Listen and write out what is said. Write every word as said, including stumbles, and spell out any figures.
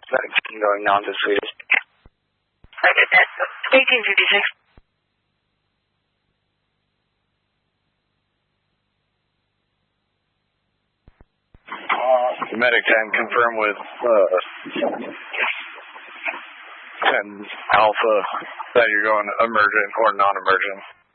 seventeen going on to Swedish. eighteen fifty-six. Uh, medic ten, confirm with uh, ten Alpha that you're going emergent or non-emergent.